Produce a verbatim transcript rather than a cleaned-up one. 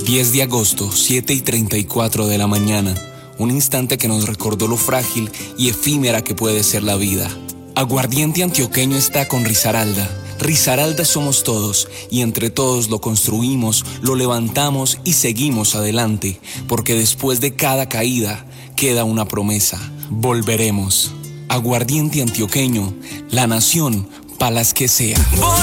diez de agosto, siete y treinta y cuatro de la mañana. Un instante que nos recordó lo frágil y efímera que puede ser la vida. Aguardiente Antioqueño está con Risaralda. Risaralda somos todos, y entre todos lo construimos, lo levantamos y seguimos adelante, porque después de cada caída queda una promesa: volveremos. Aguardiente Antioqueño, la nación, pa' las que sea.